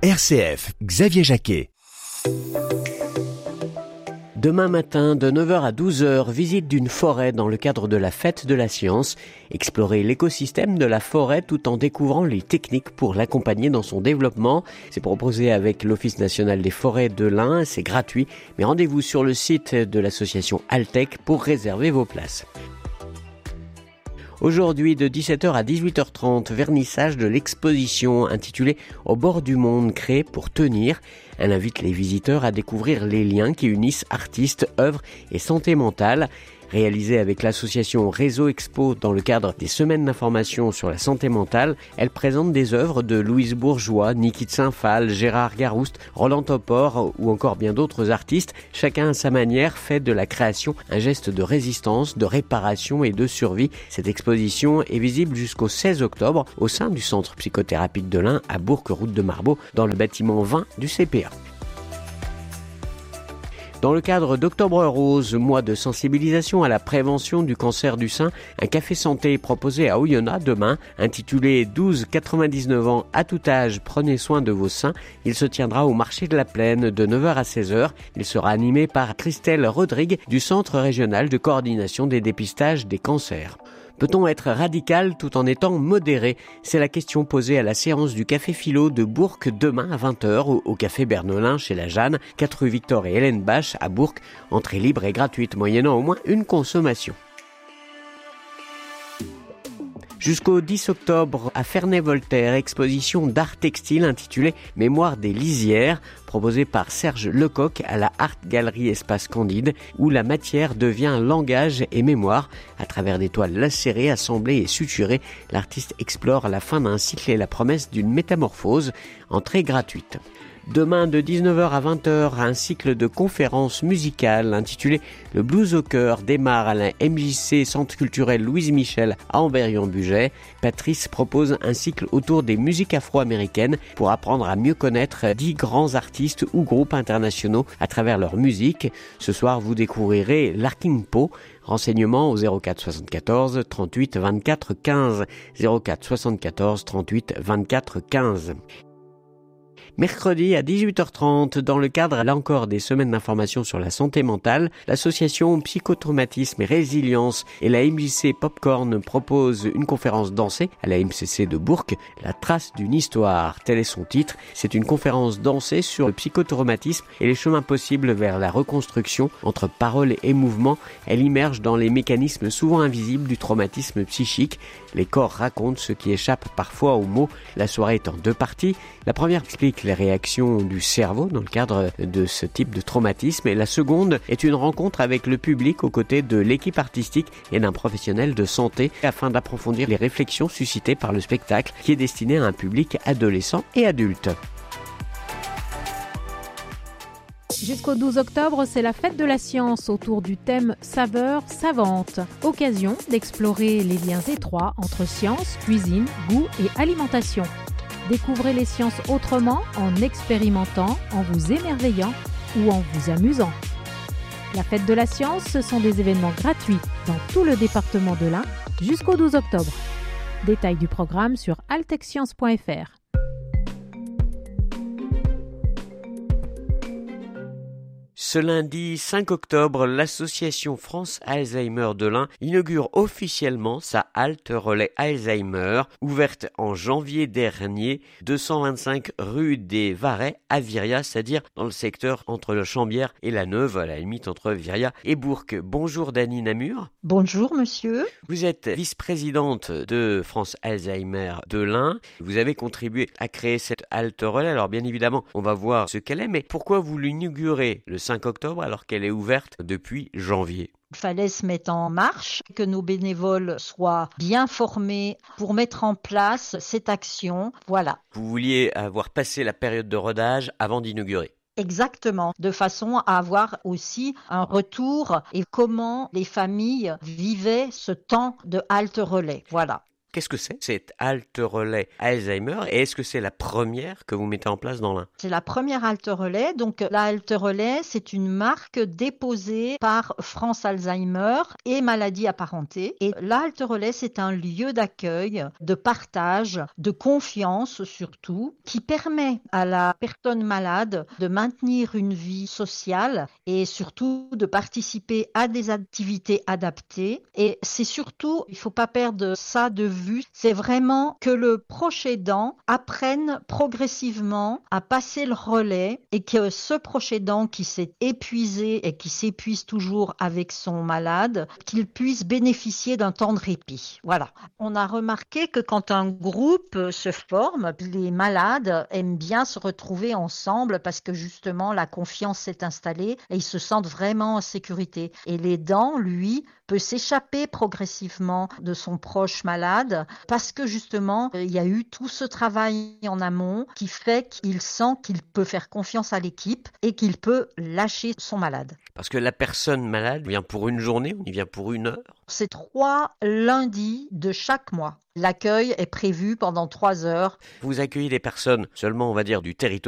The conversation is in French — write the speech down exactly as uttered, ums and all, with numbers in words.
R C F, Xavier Jacquet. Demain matin, de neuf heures à douze heures, visite d'une forêt dans le cadre de la Fête de la Science. Explorer l'écosystème de la forêt tout en découvrant les techniques pour l'accompagner dans son développement. C'est proposé avec l'Office national des forêts de l'Ain. C'est gratuit, mais rendez-vous sur le site de l'association Altec pour réserver vos places. Aujourd'hui, de dix-sept heures à dix-huit heures trente, vernissage de l'exposition intitulée « Au bord du monde, créé pour tenir ». Elle invite les visiteurs à découvrir les liens qui unissent artistes, œuvres et santé mentale. Réalisée avec l'association Réseau Expo dans le cadre des semaines d'information sur la santé mentale, elle présente des œuvres de Louise Bourgeois, Niki de Saint-Phal, Gérard Garouste, Roland Topor ou encore bien d'autres artistes. Chacun à sa manière fait de la création un geste de résistance, de réparation et de survie. Cette exposition est visible jusqu'au seize octobre au sein du centre psychothérapie de l'Ain à Bourg, route de Marbeau, dans le bâtiment vingt du C P A. Dans le cadre d'Octobre Rose, mois de sensibilisation à la prévention du cancer du sein, un café santé est proposé à Oyonnax demain, intitulé douze quatre-vingt-dix-neuf ans à tout âge, prenez soin de vos seins. Il se tiendra au marché de la Plaine de neuf heures à seize heures. Il sera animé par Christelle Rodrigue du Centre régional de coordination des dépistages des cancers. Peut-on être radical tout en étant modéré ? C'est la question posée à la séance du Café Philo de Bourg demain à vingt heures au, au Café Bernolin chez la Jeanne, quatre rue Victor et Hélène Bache à Bourg. Entrée libre et gratuite moyennant au moins une consommation. Jusqu'au dix octobre, à Ferney-Voltaire, exposition d'art textile intitulée « Mémoire des lisières » proposée par Serge Lecoq à la Art Gallery Espace Candide, où la matière devient langage et mémoire. À travers des toiles lacérées, assemblées et suturées, l'artiste explore la fin d'un cycle et la promesse d'une métamorphose. Entrée gratuite. Demain, de dix-neuf heures à vingt heures, un cycle de conférences musicales intitulé « Le blues au cœur » démarre à la M J C Centre culturel Louise Michel à Ambérieu-en-Bugey. Patrice propose un cycle autour des musiques afro-américaines pour apprendre à mieux connaître dix grands artistes ou groupes internationaux à travers leur musique. Ce soir, vous découvrirez Larkin Poe. Renseignements au zéro quatre soixante-quatorze trente-huit vingt-quatre quinze. zéro quatre soixante-quatorze trente-huit vingt-quatre quinze. Mercredi à dix-huit heures trente, dans le cadre là encore des semaines d'information sur la santé mentale, l'association Psychotraumatisme et Résilience et la M J C Popcorn proposent une conférence dansée à la M C C de Bourg, La trace d'une histoire, tel est son titre. C'est une conférence dansée sur le psychotraumatisme et les chemins possibles vers la reconstruction entre parole et mouvement. Elle immerge dans les mécanismes souvent invisibles du traumatisme psychique. Les corps racontent ce qui échappe parfois aux mots. La soirée est en deux parties. La première explique les réactions du cerveau dans le cadre de ce type de traumatisme et la seconde est une rencontre avec le public aux côtés de l'équipe artistique et d'un professionnel de santé afin d'approfondir les réflexions suscitées par le spectacle qui est destiné à un public adolescent et adulte. Jusqu'au douze octobre, c'est la fête de la science autour du thème saveurs savantes. Occasion d'explorer les liens étroits entre science, cuisine, goût et alimentation. Découvrez les sciences autrement en expérimentant, en vous émerveillant ou en vous amusant. La fête de la science, ce sont des événements gratuits dans tout le département de l'Ain jusqu'au douze octobre. Détails du programme sur altexscience point f r. Ce lundi cinq octobre, l'association France Alzheimer de l'Ain inaugure officiellement sa halte relais Alzheimer, ouverte en janvier dernier, deux cent vingt-cinq rue des Varais à Viriat, c'est-à-dire dans le secteur entre le Chambières et la Neuve, à la limite entre Viriat et Bourg. Bonjour Dany Namur. Bonjour monsieur. Vous êtes vice-présidente de France Alzheimer de l'Ain. Vous avez contribué à créer cette halte relais. Alors bien évidemment, on va voir ce qu'elle est, mais pourquoi vous l'inaugurez le cinq octobre alors qu'elle est ouverte depuis janvier? Il fallait se mettre en marche, que nos bénévoles soient bien formés pour mettre en place cette action. Voilà. Vous vouliez avoir passé la période de rodage avant d'inaugurer? Exactement, de façon à avoir aussi un retour et comment les familles vivaient ce temps de halte relais. Voilà. qu'est-ce que c'est cette halte relais Alzheimer et est-ce que c'est la première que vous mettez en place dans l'Ain? C'est la première halte relais. Donc la halte relais, c'est une marque déposée par France Alzheimer et maladies apparentées. Et la halte relais, c'est un lieu d'accueil, de partage, de confiance surtout, qui permet à la personne malade de maintenir une vie sociale et surtout de participer à des activités adaptées. Et c'est surtout, il ne faut pas perdre ça de vue, c'est vraiment que le proche aidant apprenne progressivement à passer le relais et que ce proche aidant qui s'est épuisé et qui s'épuise toujours avec son malade, qu'il puisse bénéficier d'un temps de répit. Voilà. On a remarqué que quand un groupe se forme, les malades aiment bien se retrouver ensemble parce que justement la confiance s'est installée et ils se sentent vraiment en sécurité. Et l'aidant, lui, peut s'échapper progressivement de son proche malade parce que justement, il y a eu tout ce travail en amont qui fait qu'il sent qu'il peut faire confiance à l'équipe et qu'il peut lâcher son malade. Parce que la personne malade vient pour une journée, on y vient pour une heure? C'est trois lundis de chaque mois. L'accueil est prévu pendant trois heures. Vous accueillez les personnes seulement, on va dire, du territoire